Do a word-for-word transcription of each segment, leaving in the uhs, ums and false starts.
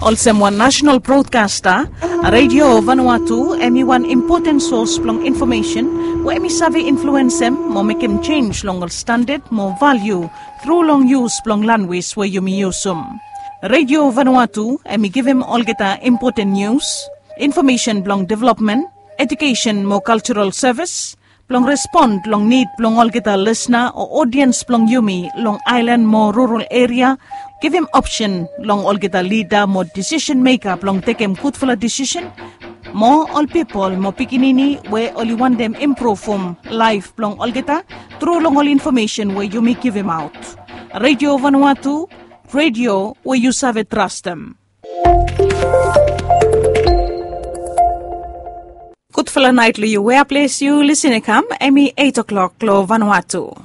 Also one national broadcaster, Radio Vanuatu, emi one important source plong information, where emi sabi influence him, mo make him change long standard, more value, through long use plong language where you me use um. Radio Vanuatu, emi give him all geta important news, information plong development, education more cultural service, plong respond plong need plong all geta listener or audience plong yumi long island more rural area. Give him option long all get a leader, more decision maker, long take him good for a decision. More all people, more pikinini, where only want them improve from life, long all get a through long all information where you may give him out. Radio Vanuatu, radio where you serve trust them. Good for a nightly you where place you listen come, Emi eight o'clock, Lo Vanuatu.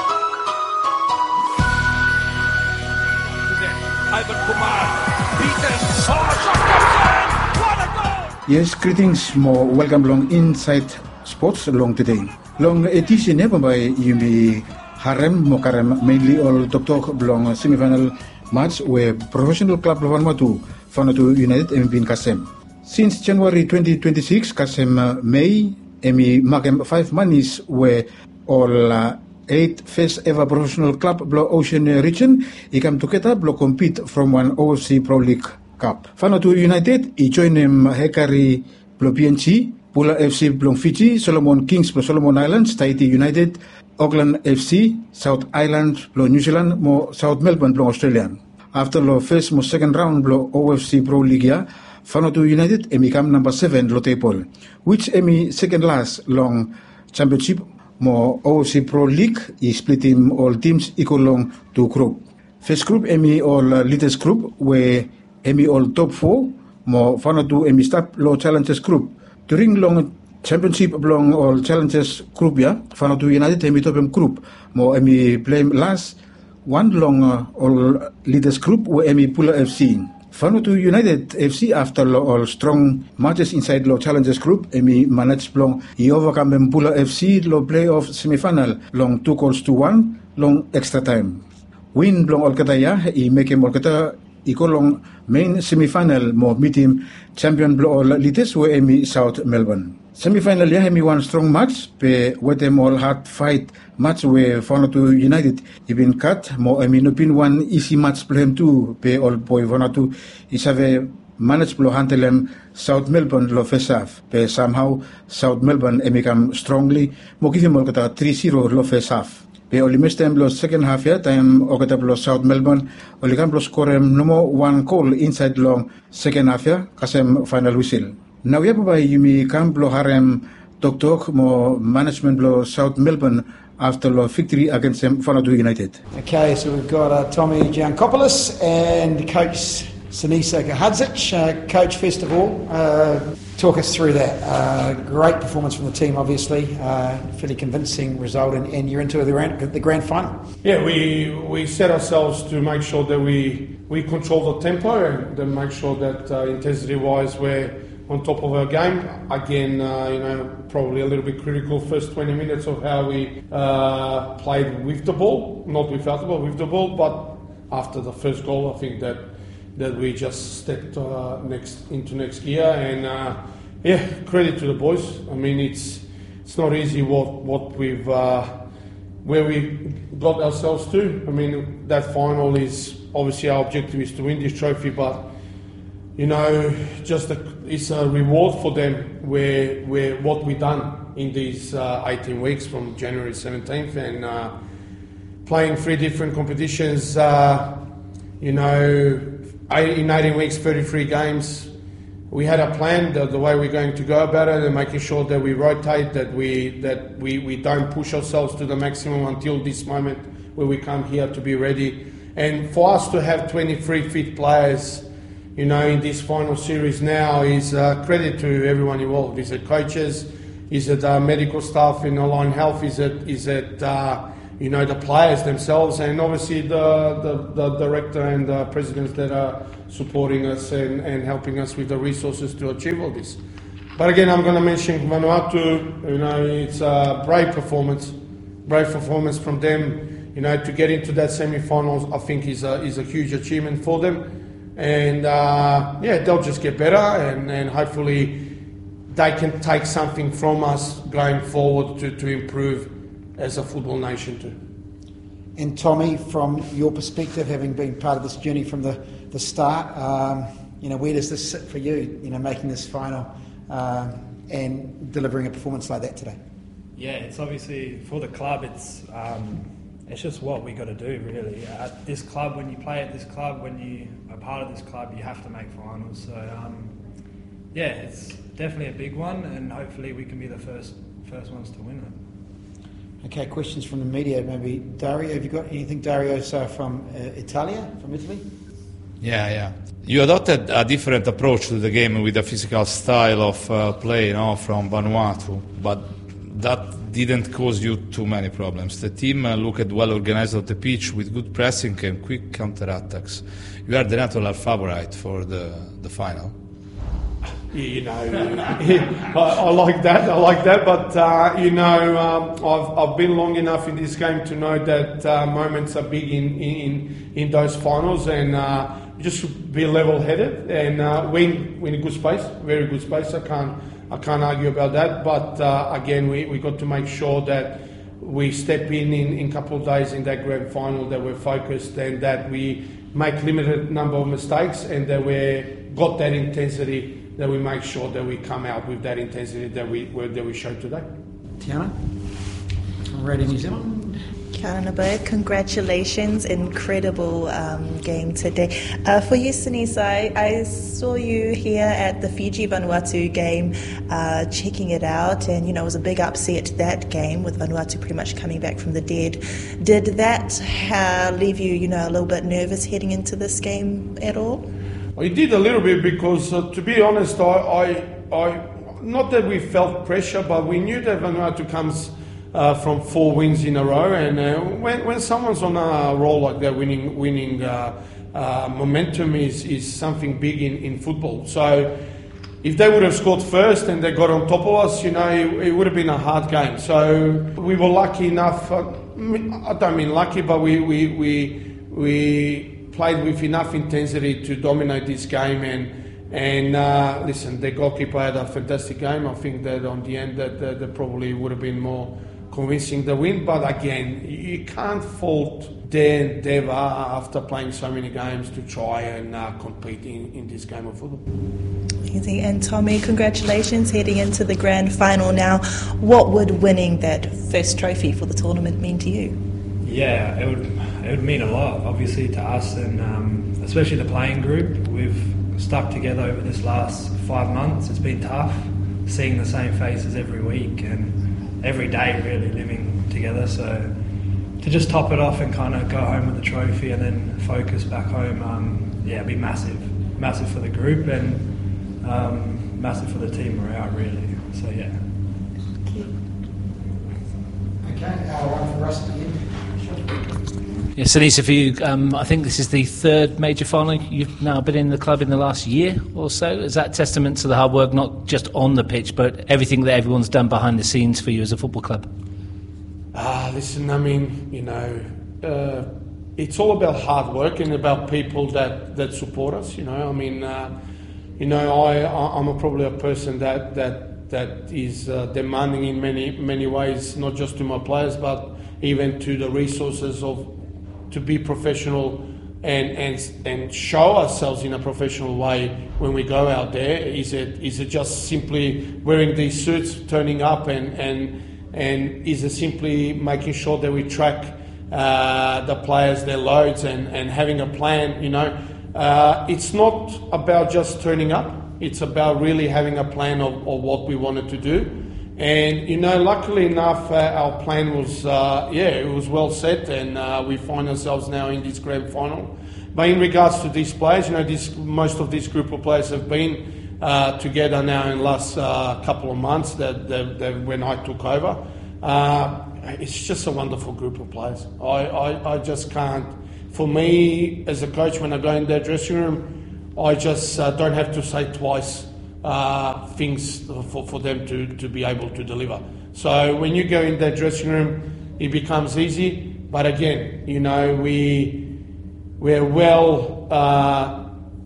Yes, greetings, more welcome along Inside Sports along today. Long edition never by Yumi Harem Mokarem, mainly all top talk belong semi-final match where professional club Vanuatu, Vanuatu United, M B in Kasem. Since January twenty twenty-six, Kasem May, Emi Magem five manis where all uh, eight first ever professional club below Ocean region, he come together below compete from one O F C Pro League Cup. Vanuatu United, he join him Hekari below P N G, Pula F C below Fiji, Solomon Kings below Solomon Islands, Tahiti United, Auckland F C, South Island below New Zealand, more South Melbourne below Australian. After the first more second round below O F C Pro League, Vanuatu United, emi come number seven below table, which emi second last long championship. More O F C Pro League, he split him all teams equal long to group. First group, emi all uh, latest group, where emi all top four, more Vanuatu emi start low challenges group. During long championship long all challenges group, yeah, Vanuatu United emi top group, more emi play last one long uh, all leaders group, where emi Pula F C. Vanuatu United F C, after all strong matches inside low challenges group, emi managed long he overcome Pula F C low playoff semi-final long two goals to one long extra time. Win long Olkataya, he make him Olkata equal long main semi-final more meet him champion blow all leaders where emi South Melbourne. Semi-final yeah emi one strong match, pe with them all hard fight match where Vanuatu United even cut more emi no pin one easy match play him too, pe all boy Vanuatu is have a managed blow handle him South Melbourne lo first half, pe somehow South Melbourne emi come strongly mo give him Olkata three zero lo first half. Pe only missed time blow second half yeah time Olkata blow South Melbourne only come blow score him no more one goal inside long second half yeah kasem final whistle. Now we have by Yumi Camp Blow Harem Tok Tok more management blow South Melbourne after the victory against Vanuatu United. Okay, so we've got uh, Tommy Giancopoulos and Coach Sinisa Kahadzic. Uh, Coach, first of all, uh, talk us through that. Uh, great performance from the team, obviously. Uh, fairly convincing result, and, and you're into the grand, the grand final. Yeah, we we set ourselves to make sure that we we control the tempo and then make sure that uh, intensity-wise we're on top of our game. Again, uh, you know, probably a little bit critical first twenty minutes of how we uh, played with the ball, not without the ball, with the ball. But after the first goal, I think that that we just stepped uh, next into next gear. And uh, yeah, credit to the boys. I mean, it's it's not easy what what we've uh, where we got ourselves to. I mean, that final is obviously our objective is to win this trophy, but you know, just a, it's a reward for them where where what we done in these uh, eighteen weeks from January seventeenth and uh, playing three different competitions. Uh, you know, in eighteen weeks, thirty-three games. We had a plan, the, the way we're going to go about it, and making sure that we rotate, that we that we, we don't push ourselves to the maximum until this moment where we come here to be ready. And for us to have twenty-three fit players, you know, in this final series now is uh, credit to everyone involved. Is it coaches? Is it uh, medical staff in Align Health? Is it is it uh, you know the players themselves, and obviously the, the, the director and the presidents that are supporting us and, and helping us with the resources to achieve all this. But again, I'm going to mention Vanuatu. You know, it's a brave performance, brave performance from them. You know, to get into that semi-finals, I think is a is a huge achievement for them. and uh, yeah, they'll just get better, and, and hopefully they can take something from us going forward to, to improve as a football nation too. And Tommy, from your perspective, having been part of this journey from the, the start, um, you know, where does this sit for you, you know, making this final um, and delivering a performance like that today? Yeah, it's obviously, for the club, it's um, it's just what we got to do, really. At this club, when you play at this club, when you are part of this club, you have to make finals. So, um, yeah, it's definitely a big one, and hopefully we can be the first first ones to win it. Okay, questions from the media. Maybe Dario, have you got anything? Dario's uh, from uh, Italia, from Italy? Yeah, yeah. You adopted a different approach to the game with a physical style of uh, play, you know, from Vanuatu, but that didn't cause you too many problems. The team uh, looked well organized on the pitch with good pressing and quick counter-attacks. You are the natural favourite for the, the final. You know, I, I like that. I like that. But uh, you know, um, I've I've been long enough in this game to know that uh, moments are big in in, in those finals, and uh, just be level-headed and uh, win win a good space, very good space. I can't I can't argue about that. But uh, again, we we got to make sure that we step in in in a couple of days in that grand final, that we're focused and that we make limited number of mistakes, and that we got that intensity, that we make sure that we come out with that intensity that we that we showed today. Tiana, from Radio New Zealand. Kia ora Nabai, congratulations, incredible um, game today. Uh, for you, Sinisa, I, I saw you here at the Fiji Vanuatu game, uh, checking it out, and you know it was a big upset that game with Vanuatu pretty much coming back from the dead. Did that uh, leave you, you know, a little bit nervous heading into this game at all? I did a little bit because, uh, to be honest, I, I, I, not that we felt pressure, but we knew that Vanuatu comes uh, from four wins in a row, and uh, when when someone's on a roll like that, winning winning uh, uh, momentum is is something big in, in football. So if they would have scored first and they got on top of us, you know, it, it would have been a hard game. So we were lucky enough. Uh, I don't mean lucky, but we we we we. played with enough intensity to dominate this game, and and uh, listen, the goalkeeper had a fantastic game. I think that on the end that, that, that probably would have been more convincing the win, but again, you can't fault their endeavour after playing so many games to try and uh, compete in, in this game of football. Amazing. And Tommy, congratulations heading into the grand final now. What would winning that first trophy for the tournament mean to you? Yeah, it would it would mean a lot, obviously, to us, and um, especially the playing group. We've stuck together over this last five months. It's been tough, seeing the same faces every week and every day, really, living together. So to just top it off and kind of go home with the trophy and then focus back home, um, yeah, it'd be massive. Massive for the group and um, massive for the team morale, really. So, yeah. Okay, uh, one for Russ again. Yeah, Sinisa, for you, um, I think this is the third major final you've now been in the club in the last year or so. Is that testament to the hard work, not just on the pitch, but everything that everyone's done behind the scenes for you as a football club? Ah, listen, I mean, you know, uh, it's all about hard work and about people that, that support us, you know. I mean, uh, you know, I, I'm a, probably a person that that that is uh, demanding in many, many ways, not just to my players, but even to the resources of to be professional and, and and show ourselves in a professional way when we go out there. Is it is it just simply wearing these suits, turning up, and and and is it simply making sure that we track uh, the players, their loads, and, and having a plan? You know, uh, it's not about just turning up. It's about really having a plan of, of what we wanted to do. And, you know, luckily enough, uh, our plan was, uh, yeah, it was well set, and uh, we find ourselves now in this grand final. But in regards to these players, you know, this, most of this group of players have been uh, together now in the last uh, couple of months that, that, that when I took over. Uh, it's just a wonderful group of players. I, I, I just can't, for me as a coach, when I go in their dressing room, I just uh, don't have to say twice Uh, things for, for them to, to be able to deliver. So when you go in that dressing room, it becomes easy. But again, you know, we we're well uh,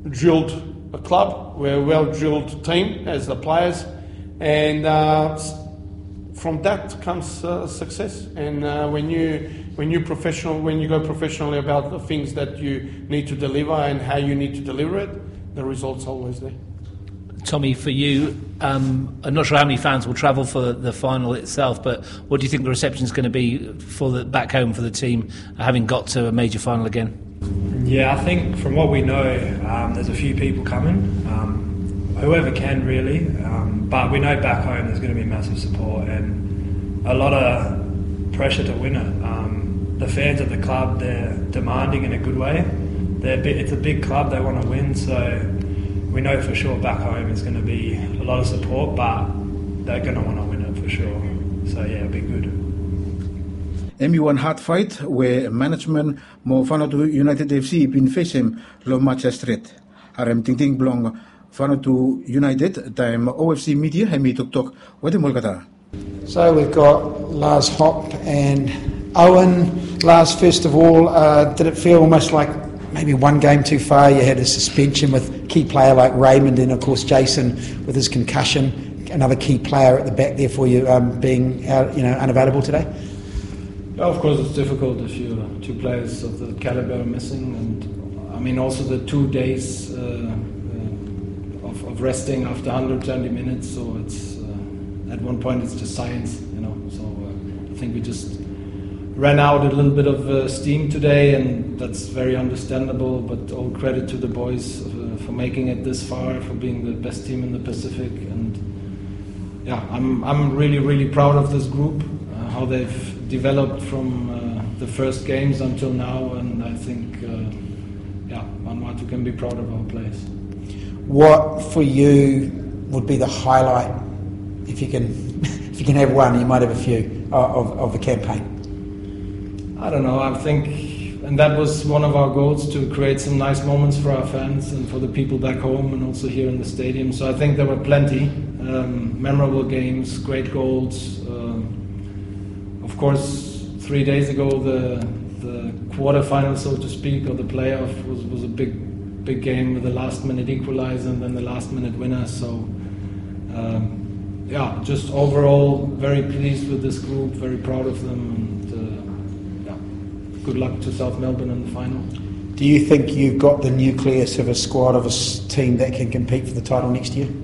drilled a club. We're a well-drilled team as the players, and uh, from that comes uh, success. And uh, when you when you professional, when you go professionally about the things that you need to deliver and how you need to deliver it, the results are always there. Tommy, for you, um, I'm not sure how many fans will travel for the final itself, but what do you think the reception is going to be for the back home for the team, having got to a major final again? Yeah, I think from what we know, um, there's a few people coming, um, whoever can really, um, but we know back home there's going to be massive support and a lot of pressure to win it. Um, the fans of the club, they're demanding in a good way. They're a bit, it's a big club, they want to win, so we know for sure back home is going to be a lot of support, but they're going to want to win it for sure. So yeah, it'll be good. M U one hard fight where management mo Vanuatu United F C bin facem lo match street. Arem ting ting blong Vanuatu United time O F C media hemi tok tok wade molkata. So we've got Lars Hop and Owen. Lars, first of all, uh, did it feel almost like maybe one game too far? You had a suspension with a key player like Raymond, and of course Jason with his concussion, another key player at the back there for you, um, being out, you know, unavailable today. Yeah, of course it's difficult if you two players of the caliber are missing, and I mean also the two days uh, uh, of, of resting after one hundred twenty minutes. So it's uh, at one point it's just science, you know. So uh, I think we just ran out a little bit of uh, steam today, and that's very understandable, but all credit to the boys uh, for making it this far, for being the best team in the Pacific. And yeah, I'm I'm really really proud of this group, uh, how they've developed from uh, the first games until now, and I think uh, yeah, Vanuatu can be proud of our players. What for you would be the highlight, if you can if you can have one? You might have a few of, of the campaign. I don't know, I think, and that was one of our goals, to create some nice moments for our fans and for the people back home and also here in the stadium. So I think there were plenty, um, memorable games, great goals. Um, of course, three days ago the the quarterfinal, so to speak, or the playoff was, was a big big game with the last minute equalizer and then the last minute winner. So um, yeah, just overall very pleased with this group, very proud of them, and uh, good luck to South Melbourne in the final. Do you think you've got the nucleus of a squad, of a team that can compete for the title next year?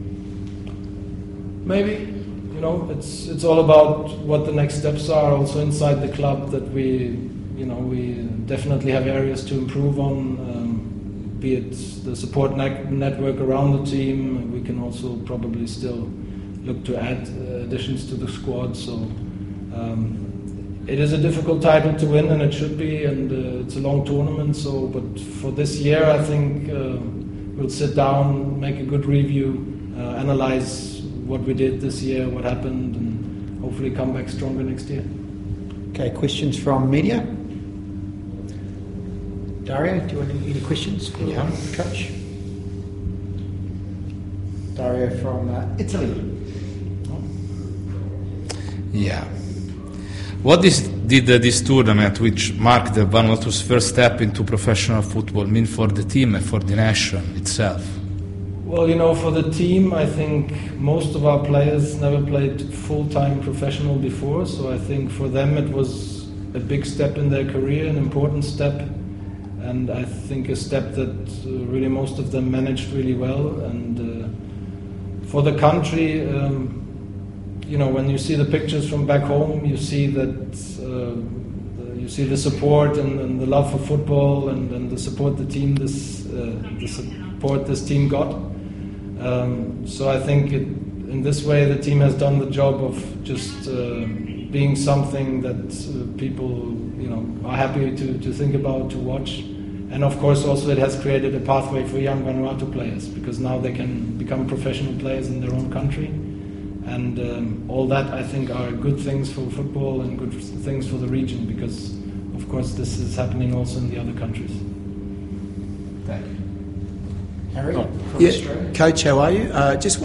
Maybe. You know, it's it's all about what the next steps are also inside the club, that we, you know, we definitely have areas to improve on, um, be it the support ne- network around the team. We can also probably still look to add uh, additions to the squad. So um, it is a difficult title to win, and it should be, and uh, it's a long tournament. So, but for this year, I think uh, we'll sit down, make a good review, uh, analyze what we did this year, what happened, and hopefully come back stronger next year. Okay, questions from media? Dario, do you want any, any questions for Yeah. Coach? Dario from uh, Italy. Yeah. What is, did uh, this tournament, which marked the Vanuatu's first step into professional football, mean for the team and for the nation itself? Well, you know, for the team, I think most of our players never played full-time professional before, so I think for them it was a big step in their career, an important step, and I think a step that uh, really most of them managed really well. And uh, for the country, um, you know, when you see the pictures from back home, you see that uh, you see the support and, and the love for football, and, and the support the team this uh, the support this team got. Um, so I think it, in this way the team has done the job of just uh, being something that uh, people, you know, are happy to, to think about, to watch. And of course also it has created a pathway for young Vanuatu players, because now they can become professional players in their own country. And um, all that, I think, are good things for football and good things for the region, because of course this is happening also in the other countries. Thank you. Harry, Oh. from Yeah, Australia. Coach, how are you? Uh, just